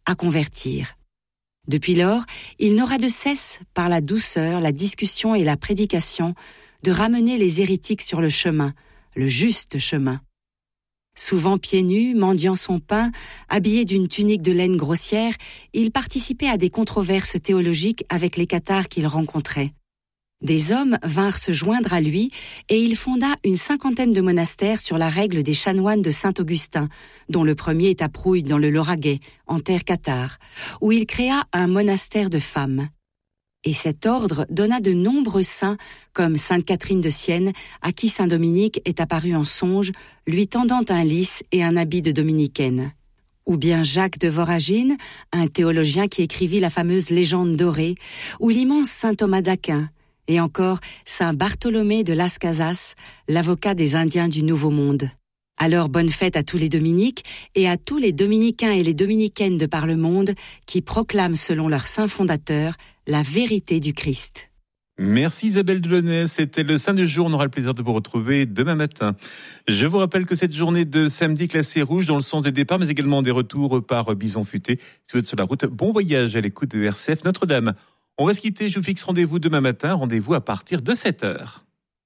à convertir. Depuis lors, il n'aura de cesse, par la douceur, la discussion et la prédication, de ramener les hérétiques sur le chemin, le juste chemin. Souvent pieds nus, mendiant son pain, habillé d'une tunique de laine grossière, il participait à des controverses théologiques avec les cathares qu'il rencontrait. Des hommes vinrent se joindre à lui et il fonda une 50aine de monastères sur la règle des chanoines de Saint-Augustin, dont le premier est à Prouille dans le Lauragais, en terre cathare, où il créa un monastère de femmes. Et cet ordre donna de nombreux saints, comme Sainte Catherine de Sienne, à qui Saint Dominique est apparu en songe, lui tendant un lys et un habit de dominicaine. Ou bien Jacques de Voragine, un théologien qui écrivit la fameuse légende dorée, ou l'immense Saint Thomas d'Aquin, et encore Saint Bartholomé de Las Casas, l'avocat des Indiens du Nouveau Monde. Alors bonne fête à tous les dominiques et à tous les dominicains et les dominicaines de par le monde qui proclament selon leur saint fondateur la vérité du Christ. Merci Isabelle Delaunay, c'était le Saint du jour, on aura le plaisir de vous retrouver demain matin. Je vous rappelle que cette journée de samedi classée rouge dans le sens des départs, mais également des retours par Bison Futé. Si vous êtes sur la route, bon voyage à l'écoute de RCF Notre-Dame. On va se quitter, je vous fixe rendez-vous demain matin, rendez-vous à partir de 7h.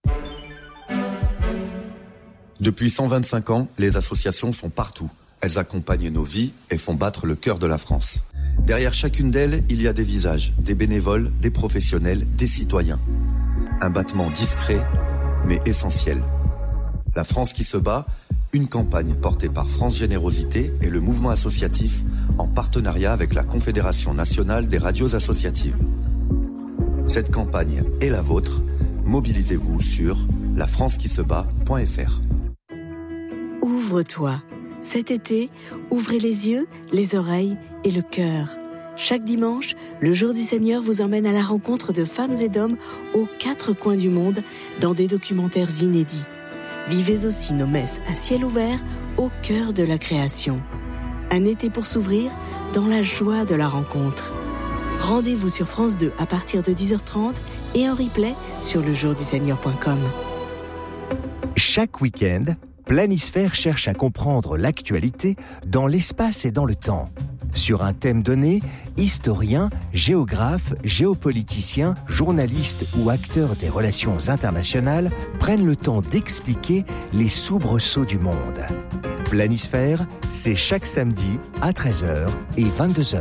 Depuis 125 ans, les associations sont partout. Elles accompagnent nos vies et font battre le cœur de la France. Derrière chacune d'elles, il y a des visages, des bénévoles, des professionnels, des citoyens. Un battement discret, mais essentiel. La France qui se bat, une campagne portée par France Générosité et le mouvement associatif en partenariat avec la Confédération nationale des radios associatives. Cette campagne est la vôtre. Mobilisez-vous sur lafrancequisebat.fr. Ouvre-toi. Cet été, ouvrez les yeux, les oreilles et le cœur. Chaque dimanche, le Jour du Seigneur vous emmène à la rencontre de femmes et d'hommes aux 4 coins du monde dans des documentaires inédits. Vivez aussi nos messes à ciel ouvert au cœur de la création. Un été pour s'ouvrir dans la joie de la rencontre. Rendez-vous sur France 2 à partir de 10h30 et en replay sur lejourduseigneur.com. Chaque week-end, Planisphère cherche à comprendre l'actualité dans l'espace et dans le temps. Sur un thème donné, historiens, géographes, géopoliticiens, journalistes ou acteurs des relations internationales prennent le temps d'expliquer les soubresauts du monde. Planisphère, c'est chaque samedi à 13h et 22h.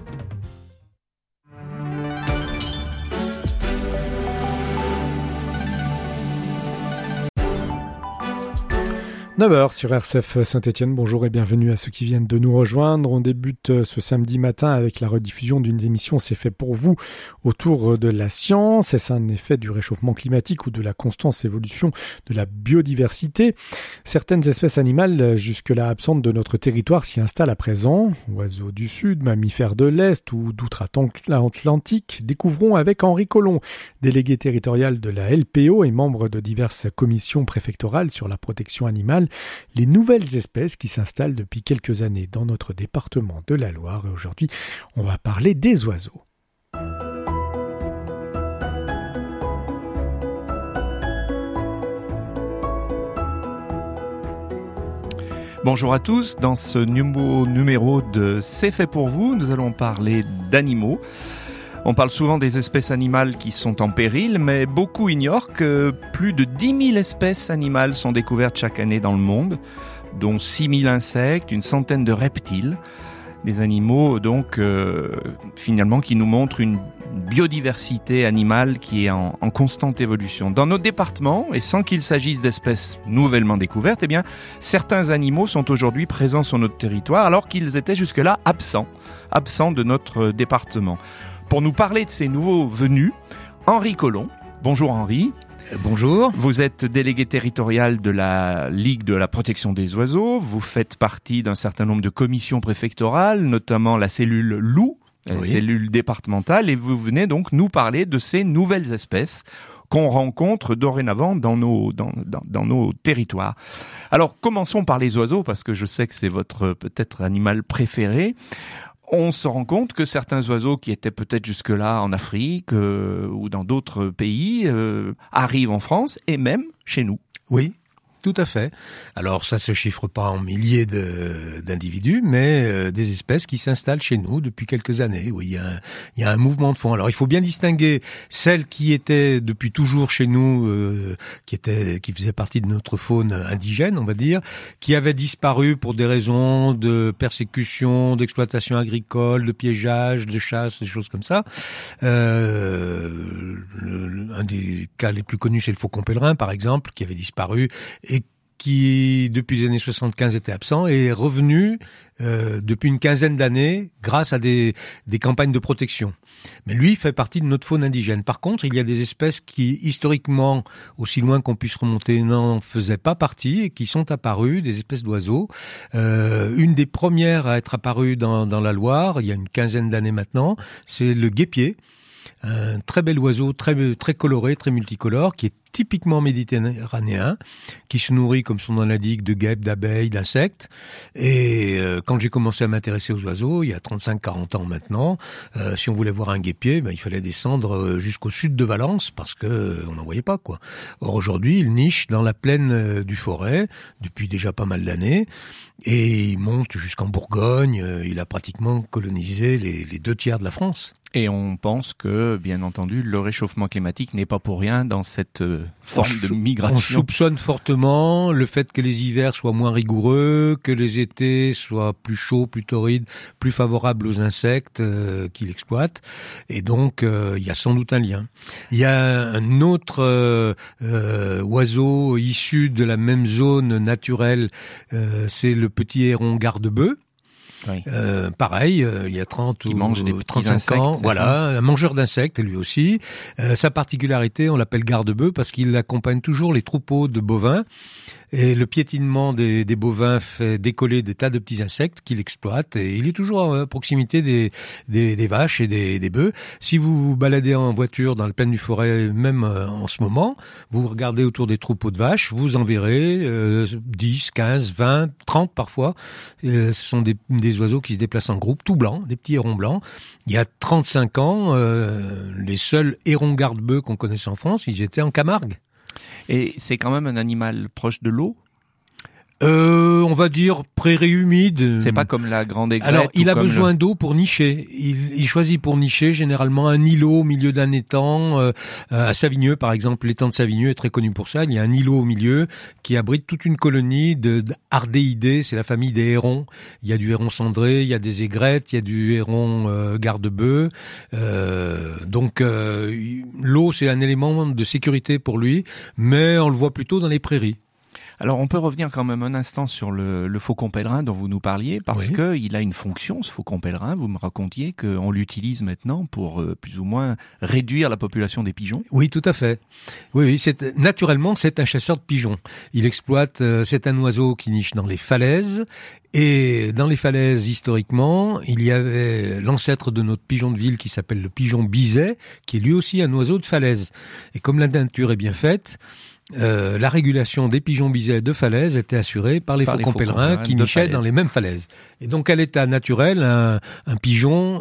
« 9h sur RCF Saint-Étienne, bonjour et bienvenue à ceux qui viennent de nous rejoindre. On débute ce samedi matin avec la rediffusion d'une émission C'est fait pour vous autour de la science. Est-ce un effet du réchauffement climatique ou de la constante évolution de la biodiversité ? Certaines espèces animales jusque-là absentes de notre territoire s'y installent à présent. Oiseaux du sud, mammifères de l'est ou d'outre-Atlantique. Découvrons avec Henri Collomb, délégué territorial de la LPO et membre de diverses commissions préfectorales sur la protection animale, les nouvelles espèces qui s'installent depuis quelques années dans notre département de la Loire. Et aujourd'hui, on va parler des oiseaux. Bonjour à tous, dans ce nouveau numéro de C'est fait pour vous, nous allons parler d'animaux. On parle souvent des espèces animales qui sont en péril, mais beaucoup ignorent que plus de 10 000 espèces animales sont découvertes chaque année dans le monde, dont 6 000 insectes, une centaine de reptiles. Des animaux, donc, finalement, qui nous montrent une biodiversité animale qui est en constante évolution. Dans notre département, et sans qu'il s'agisse d'espèces nouvellement découvertes, eh bien, certains animaux sont aujourd'hui présents sur notre territoire, alors qu'ils étaient jusque-là absents de notre département. Pour nous parler de ces nouveaux venus, Henri Collomb. Bonjour Henri. Bonjour. Vous êtes délégué territorial de la Ligue de la protection des oiseaux. Vous faites partie d'un certain nombre de commissions préfectorales, notamment la cellule loup, la cellule départementale, et vous venez donc nous parler de ces nouvelles espèces qu'on rencontre dorénavant dans nos territoires. Alors, commençons par les oiseaux, parce que je sais que c'est votre peut-être animal préféré. On se rend compte que certains oiseaux qui étaient peut-être jusque-là en Afrique ou dans d'autres pays arrivent en France et même chez nous. Oui, tout à fait. Alors ça se chiffre pas en milliers d'individus, mais des espèces qui s'installent chez nous depuis quelques années. Oui, il y a un mouvement de fond. Alors il faut bien distinguer celles qui étaient depuis toujours chez nous, qui faisaient partie de notre faune indigène, on va dire, qui avaient disparu pour des raisons de persécution, d'exploitation agricole, de piégeage, de chasse, des choses comme ça. Un des cas les plus connus, c'est le faucon pèlerin, par exemple, qui avait disparu et qui, depuis les années 75, était absent et est revenu depuis une quinzaine d'années grâce à des campagnes de protection. Mais lui fait partie de notre faune indigène. Par contre, il y a des espèces qui, historiquement, aussi loin qu'on puisse remonter, n'en faisaient pas partie et qui sont apparues, des espèces d'oiseaux. Une des premières à être apparue dans la Loire, il y a une quinzaine d'années maintenant, c'est le guêpier. Un très bel oiseau, très coloré, très multicolore, qui est typiquement méditerranéen, qui se nourrit, comme son nom l'indique, de guêpes, d'abeilles, d'insectes. Et quand j'ai commencé à m'intéresser aux oiseaux, il y a 35-40 ans maintenant, si on voulait voir un guêpier, il fallait descendre jusqu'au sud de Valence, parce que on n'en voyait pas, quoi. Or, aujourd'hui, il niche dans la plaine du Forêt, depuis déjà pas mal d'années, et il monte jusqu'en Bourgogne. Il a pratiquement colonisé les 2/3 de la France. Et on pense que, bien entendu, le réchauffement climatique n'est pas pour rien dans cette forme de migration. On soupçonne fortement le fait que les hivers soient moins rigoureux, que les étés soient plus chauds, plus torrides, plus favorables aux insectes qu'il exploite. Et donc, il y a sans doute un lien. Il y a un autre oiseau issu de la même zone naturelle, c'est le petit héron garde-bœuf. Oui. Pareil, il y a 30 qui ou mange des 35 insectes, ans, voilà, un mangeur d'insectes lui aussi. Sa particularité, on l'appelle garde-bœuf parce qu'il accompagne toujours les troupeaux de bovins. Et le piétinement des bovins fait décoller des tas de petits insectes qu'il exploite. Et il est toujours à proximité des vaches et des bœufs. Si vous vous baladez en voiture dans le plaine du Forêt, même en ce moment, vous regardez autour des troupeaux de vaches, vous en verrez 10, 15, 20, 30 parfois. Ce sont des oiseaux qui se déplacent en groupe, tout blancs, des petits hérons blancs. Il y a 35 ans, les seuls hérons garde-bœufs qu'on connaissait en France, ils étaient en Camargue. Et c'est quand même un animal proche de l'eau? On va dire prairie humide. C'est pas comme la grande aigrette. Alors, il a besoin d'eau pour nicher. Il choisit pour nicher généralement un îlot au milieu d'un étang. À Savigneux, par exemple, l'étang de Savigneux est très connu pour ça. Il y a un îlot au milieu qui abrite toute une colonie d'ardéidés. C'est la famille des hérons. Il y a du héron cendré, il y a des aigrettes, il y a du héron garde-bœuf. Donc, l'eau, c'est un élément de sécurité pour lui, mais on le voit plutôt dans les prairies. Alors, on peut revenir quand même un instant sur le faucon pèlerin dont vous nous parliez, parce que il a une fonction, ce faucon pèlerin. Vous me racontiez qu'on l'utilise maintenant pour plus ou moins réduire la population des pigeons. Oui, tout à fait. Oui, naturellement, c'est un chasseur de pigeons. Il exploite, c'est un oiseau qui niche dans les falaises. Et dans les falaises, historiquement, il y avait l'ancêtre de notre pigeon de ville qui s'appelle le pigeon biset, qui est lui aussi un oiseau de falaise. Et comme la nature est bien faite, la régulation des pigeons bisets de falaise était assurée par les faucons pèlerins qui nichaient dans les mêmes falaises. Et donc à l'état naturel, un pigeon,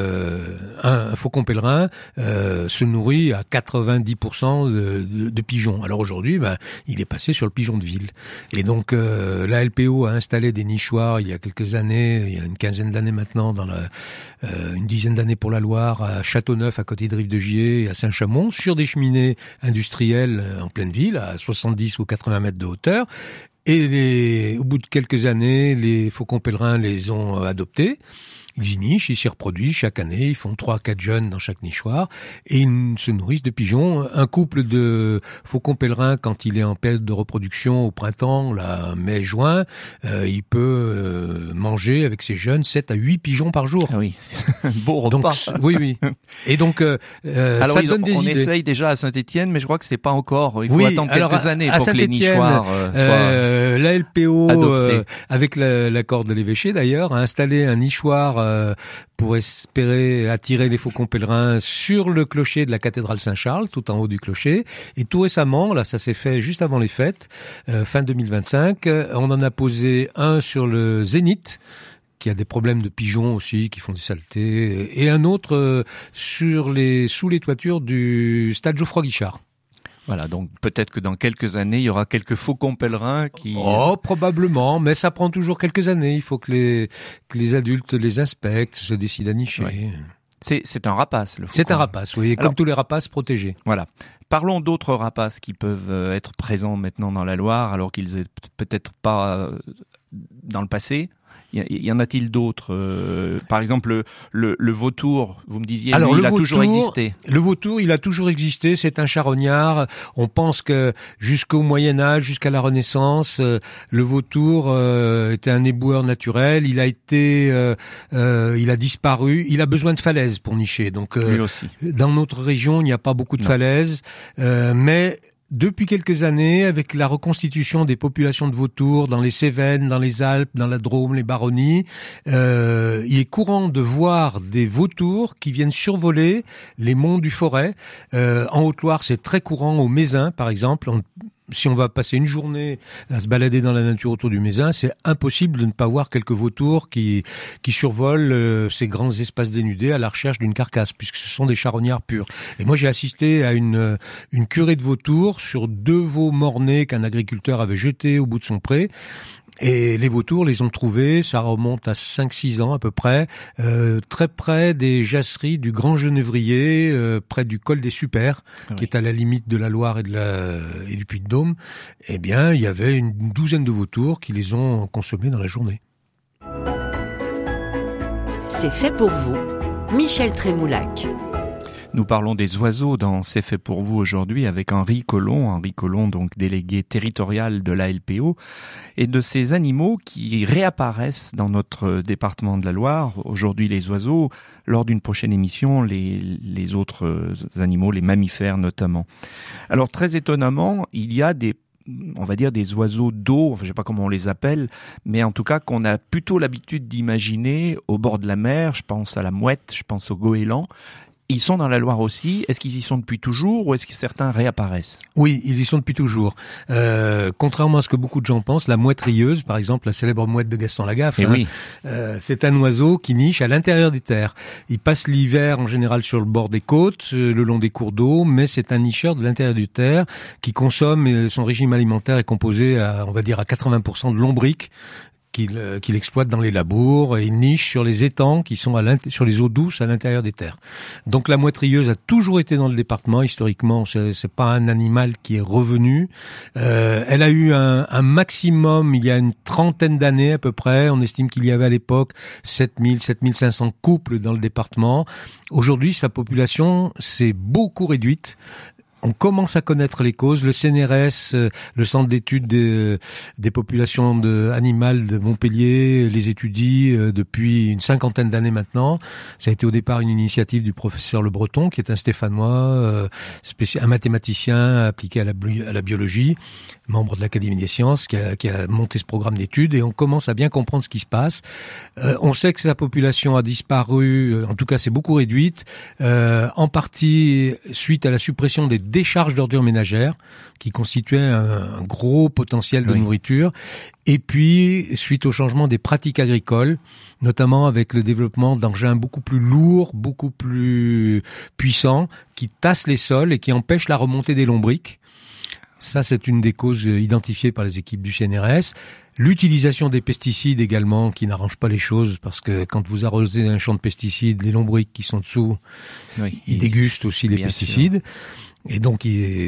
un faucon pèlerin se nourrit à 90% de pigeons. Alors aujourd'hui, il est passé sur le pigeon de ville. Et donc la LPO a installé des nichoirs il y a quelques années, il y a une quinzaine d'années maintenant, une dizaine d'années pour la Loire, à Châteauneuf, à côté de Rive-de-Gier, et à Saint-Chamond, sur des cheminées industrielles en pleine ville, à 70 ou 80 mètres de hauteur. Et au bout de quelques années, les faucons pèlerins les ont adoptés. Ils y nichent, ils s'y reproduisent chaque année, ils font 3-4 jeunes dans chaque nichoir et ils se nourrissent de pigeons. Un couple de faucons pèlerins, quand il est en période de reproduction au printemps, là, mai-juin, il peut manger avec ses jeunes 7 à 8 pigeons par jour. Ah oui, c'est un beau repas. Donc, oui. Et donc, alors, ça donne des on idées. essaye déjà à Saint-Étienne, mais je crois que c'est pas encore. Il faut attendre quelques années pour que les nichoirs soient la LPO, avec l'accord de l'évêché d'ailleurs, a installé un nichoir pour espérer attirer les faucons pèlerins sur le clocher de la cathédrale Saint-Charles, tout en haut du clocher. Et tout récemment, là, ça s'est fait juste avant les fêtes, fin 2025, on en a posé un sur le Zénith, qui a des problèmes de pigeons aussi, qui font des saletés, et un autre sous les toitures du stade Geoffroy Guichard. Voilà, donc peut-être que dans quelques années, il y aura quelques faucons pèlerins qui... Oh, probablement, mais ça prend toujours quelques années. Il faut que les adultes les inspectent, se décident à nicher. Ouais. C'est un rapace, le faucon. C'est un rapace, oui, et comme tous les rapaces, protégés. Voilà. Parlons d'autres rapaces qui peuvent être présents maintenant dans la Loire, alors qu'ils étaient peut-être pas dans le passé. Y en a-t-il d'autres par exemple, le vautour, vous me disiez, alors, lui, il a toujours existé. Le vautour, il a toujours existé, c'est un charognard. On pense que jusqu'au Moyen-Âge, jusqu'à la Renaissance, le vautour était un éboueur naturel. Il a disparu. Il a besoin de falaises pour nicher. Donc, lui aussi. Dans notre région, il n'y a pas beaucoup de falaises, mais depuis quelques années, avec la reconstitution des populations de vautours dans les Cévennes, dans les Alpes, dans la Drôme, les Baronnies, il est courant de voir des vautours qui viennent survoler les monts du Forêt. En Haute-Loire, c'est très courant au Mézin, par exemple. Si on va passer une journée à se balader dans la nature autour du Mézin, c'est impossible de ne pas voir quelques vautours qui survolent ces grands espaces dénudés à la recherche d'une carcasse, puisque ce sont des charognards purs. Et moi, j'ai assisté à une curée de vautours sur 2 veaux morts-nés qu'un agriculteur avait jetés au bout de son pré. Et les vautours les ont trouvés, ça remonte à 5-6 ans à peu près, très près des jasseries du Grand Genévrier, près du col des Supers, qui est à la limite de la Loire et du Puy-de-Dôme. Eh bien, il y avait une douzaine de vautours qui les ont consommés dans la journée. C'est fait pour vous, Michel Trémoulac. Nous parlons des oiseaux dans C'est fait pour vous aujourd'hui avec Henri Collomb, donc délégué territorial de l'ALPO, et de ces animaux qui réapparaissent dans notre département de la Loire. Aujourd'hui les oiseaux, lors d'une prochaine émission, les autres animaux, les mammifères notamment. Alors très étonnamment, il y a on va dire des oiseaux d'eau, je sais pas comment on les appelle, mais en tout cas qu'on a plutôt l'habitude d'imaginer au bord de la mer. Je pense à la mouette, je pense au goéland. Ils sont dans la Loire aussi. Est-ce qu'ils y sont depuis toujours ou est-ce que certains réapparaissent? Oui, ils y sont depuis toujours. Contrairement à ce que beaucoup de gens pensent, la mouette rieuse, par exemple, la célèbre mouette de Gaston Lagaffe, oui. C'est un oiseau qui niche à l'intérieur des terres. Il passe l'hiver en général sur le bord des côtes, le long des cours d'eau, mais c'est un nicheur de l'intérieur des terres qui consomme, son régime alimentaire est composé à 80% de lombriques, qu'il exploite dans les labours, et il niche sur les étangs qui sont sur les eaux douces à l'intérieur des terres. Donc la mouette rieuse a toujours été dans le département. Historiquement, c'est pas un animal qui est revenu. Elle a eu un maximum il y a une trentaine d'années à peu près. On estime qu'il y avait à l'époque 7500 couples dans le département. Aujourd'hui, sa population s'est beaucoup réduite. On commence à connaître les causes. Le CNRS, le Centre d'études des populations animales de Montpellier, les étudie depuis une 50aine d'années maintenant. Ça a été au départ une initiative du professeur Le Breton, qui est un Stéphanois, un mathématicien appliqué à la biologie, membre de l'Académie des sciences, qui a monté ce programme d'études, et on commence à bien comprendre ce qui se passe. On sait que sa population a disparu, en tout cas c'est beaucoup réduite, en partie suite à la suppression des décharges d'ordures ménagères, qui constituaient un gros potentiel de nourriture, et puis suite au changement des pratiques agricoles, notamment avec le développement d'engins beaucoup plus lourds, beaucoup plus puissants, qui tassent les sols et qui empêchent la remontée des lombriques. Ça, c'est une des causes identifiées par les équipes du CNRS. L'utilisation des pesticides également, qui n'arrange pas les choses, parce que quand vous arrosez un champ de pesticides, les lombriques qui sont dessous, ils dégustent aussi les pesticides. Sûr. Et donc,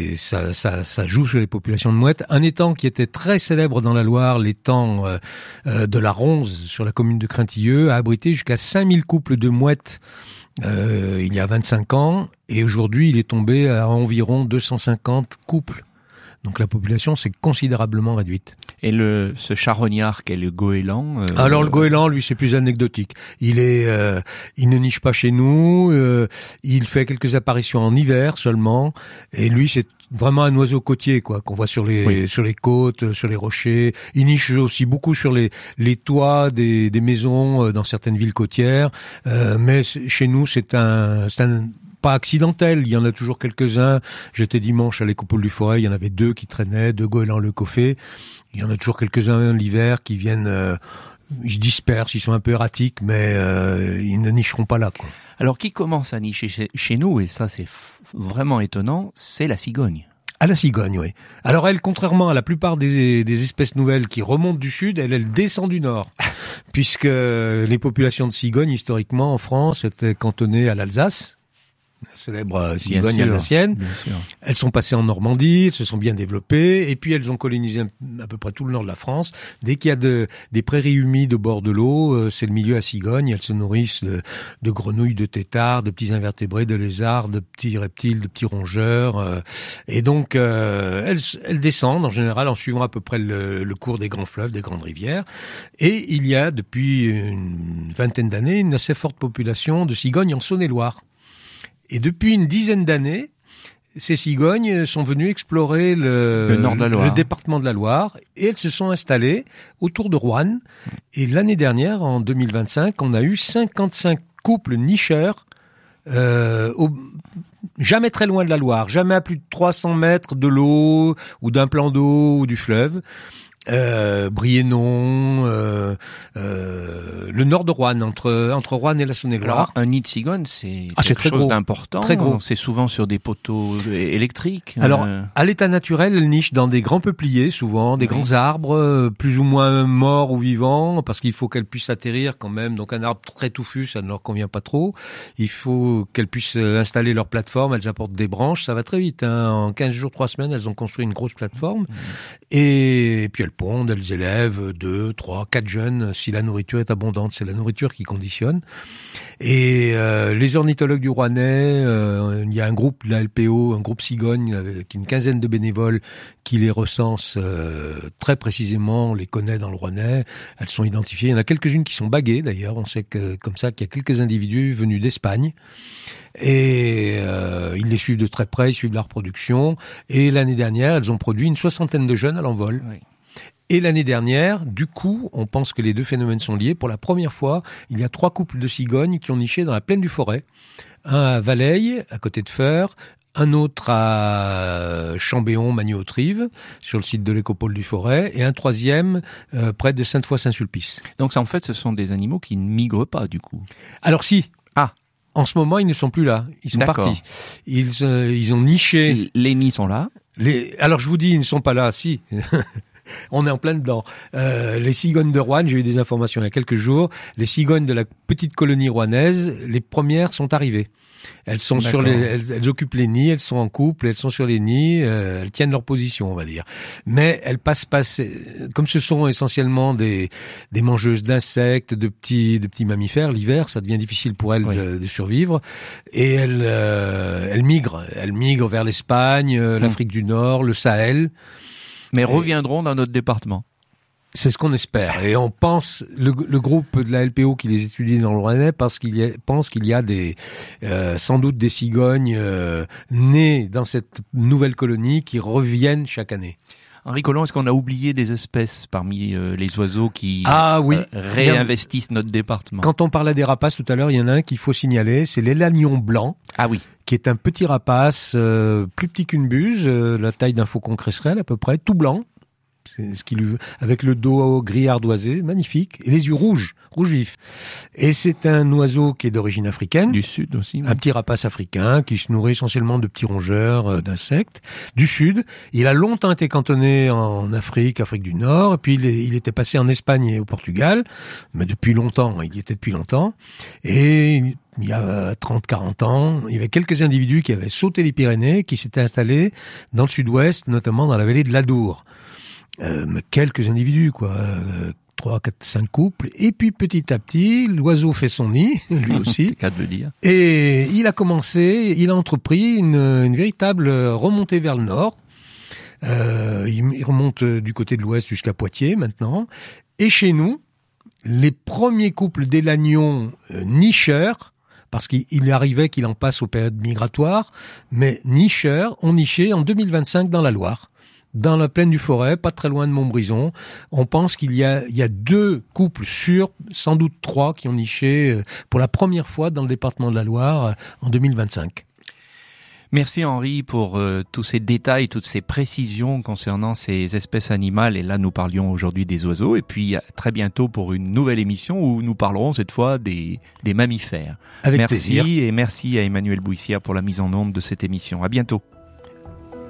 ça joue sur les populations de mouettes. Un étang qui était très célèbre dans la Loire, l'étang de la Ronze, sur la commune de Craintilleux, a abrité jusqu'à 5000 couples de mouettes il y a 25 ans. Et aujourd'hui, il est tombé à environ 250 couples. Donc la population s'est considérablement réduite. Et ce charognard qu'est le goéland Alors le goéland, lui, c'est plus anecdotique. Il ne niche pas chez nous. Il fait quelques apparitions en hiver seulement. Et lui, c'est vraiment un oiseau côtier, qu'on voit sur les côtes, sur les rochers. Il niche aussi beaucoup sur les toits des maisons dans certaines villes côtières. Mais chez nous, c'est un pas accidentel, il y en a toujours quelques-uns. J'étais dimanche à l'Écopole du Forêt, il y en avait 2 qui traînaient, 2 goélands leucophées. Il y en a toujours quelques-uns l'hiver qui viennent, ils se dispersent, ils sont un peu erratiques, mais ils ne nicheront pas là, quoi. Alors qui commence à nicher chez nous, et ça c'est vraiment étonnant, c'est la cigogne. À la cigogne, oui. Alors elle, contrairement à la plupart des espèces nouvelles qui remontent du sud, elle descend du nord. Puisque les populations de cigognes, historiquement, en France, étaient cantonnées à l'Alsace. La célèbre cigogne alsacienne. Elles sont passées en Normandie, elles se sont bien développées, et puis elles ont colonisé à peu près tout le nord de la France. Dès qu'il y a des prairies humides au bord de l'eau, c'est le milieu à cigogne. Elles se nourrissent de grenouilles, de têtards, de petits invertébrés, de lézards, de petits reptiles, de petits rongeurs. Et donc, elles descendent en général en suivant à peu près le cours des grands fleuves, des grandes rivières. Et il y a depuis une vingtaine d'années une assez forte population de cigognes en Saône-et-Loire. Et depuis une dizaine d'années, ces cigognes sont venues explorer le nord de la Loire, le département de la Loire, et elles se sont installées autour de Roanne. Et l'année dernière, en 2025, on a eu 55 couples nicheurs, jamais très loin de la Loire, jamais à plus de 300 mètres de l'eau, ou d'un plan d'eau, ou du fleuve. Briennon, le nord de Roanne, entre Roanne et la Saône-et-Loire. Alors, un nid de cigogne, c'est quelque chose d'important. Très gros. C'est souvent sur des poteaux électriques. Alors, à l'état naturel, elles nichent dans des grands peupliers, souvent, des grands arbres, plus ou moins morts ou vivants, parce qu'il faut qu'elles puissent atterrir quand même. Donc, un arbre très touffu, ça ne leur convient pas trop. Il faut qu'elles puissent installer leur plateforme. Elles apportent des branches, ça va très vite. En 15 jours, 3 semaines, elles ont construit une grosse plateforme. Et puis, elles pondent, elles élèvent 2, 3, 4 jeunes si la nourriture est abondante. C'est la nourriture qui conditionne. Et les ornithologues du Rouennais, il y a un groupe de la LPO, un groupe cigogne avec une quinzaine de bénévoles qui les recense très précisément. On les connaît dans le Rouennais. Elles sont identifiées. Il y en a quelques-unes qui sont baguées d'ailleurs. On sait que comme ça qu'il y a quelques individus venus d'Espagne. Et ils les suivent de très près, ils suivent la reproduction. Et l'année dernière, elles ont produit une 60aine de jeunes à l'envol. Oui. Et l'année dernière, du coup, on pense que les deux phénomènes sont liés. Pour la première fois, il y a 3 couples de cigognes qui ont niché dans la plaine du Forêt. Un à Valeille, à côté de Feurs, un autre à Chambéon, Magny-Haute-Rive, sur le site de l'écopole du Forêt, et un troisième près de Sainte-Foy-Saint-Sulpice. Donc en fait, ce sont des animaux qui ne migrent pas, du coup. Alors si. En ce moment, ils ne sont plus là. Ils sont partis. Ils ont niché. Les nids sont là. Alors je vous dis, ils ne sont pas là. Si. On est en plein dedans. Les cigognes de Roanne, j'ai eu des informations il y a quelques jours. Les cigognes de la petite colonie rouennaise, les premières sont arrivées. Elles sont elles occupent les nids, elles sont en couple, elles sont sur les nids, elles tiennent leur position, on va dire. Mais elles passent, comme ce sont essentiellement des mangeuses d'insectes, de petits mammifères, l'hiver, ça devient difficile pour elles de survivre. Et elles migrent vers l'Espagne, l'Afrique du Nord, le Sahel. Mais reviendront dans notre département. C'est ce qu'on espère. Et on pense, le groupe de la LPO qui les étudie dans le Rouennais pense qu'il y a sans doute des cigognes nées dans cette nouvelle colonie qui reviennent chaque année. Henri Collomb, est-ce qu'on a oublié des espèces parmi les oiseaux qui réinvestissent notre département? Quand on parlait des rapaces tout à l'heure, il y en a un qu'il faut signaler, c'est l'élagnon blanc. Ah oui. Qui est un petit rapace, plus petit qu'une buse, la taille d'un faucon cresserelle à peu près, tout blanc. C'est ce avec le dos gris ardoisé, magnifique, et les yeux rouges vifs. Et c'est un oiseau qui est d'origine africaine. Du sud aussi. Un petit rapace africain qui se nourrit essentiellement de petits rongeurs, d'insectes. Du sud. Il a longtemps été cantonné en Afrique du Nord, et puis il était passé en Espagne et au Portugal, mais depuis longtemps, il y était depuis longtemps. Et il y a 30-40 ans, il y avait quelques individus qui avaient sauté les Pyrénées, qui s'étaient installés dans le sud-ouest, notamment dans la vallée de l'Adour. Mais quelques individus, 3, 4, 5 couples. Et puis, petit à petit, l'oiseau fait son nid, lui aussi. C'est le cas de le dire. Et il a entrepris une véritable remontée vers le nord. Il remonte du côté de l'ouest jusqu'à Poitiers, maintenant. Et chez nous, les premiers couples d'élagnons nicheurs, parce qu'il arrivait qu'il en passe aux périodes migratoires, mais nicheurs ont niché en 2025 dans la Loire. Dans la plaine du Forêt, pas très loin de Montbrison. On pense qu'il y a 2 couples sûrs, sans doute 3, qui ont niché pour la première fois dans le département de la Loire en 2025. Merci Henri pour tous ces détails, toutes ces précisions concernant ces espèces animales. Et là, nous parlions aujourd'hui des oiseaux. Et puis, à très bientôt pour une nouvelle émission où nous parlerons cette fois des mammifères. Avec plaisir. Et merci à Emmanuel Bouissière pour la mise en onde de cette émission. À bientôt.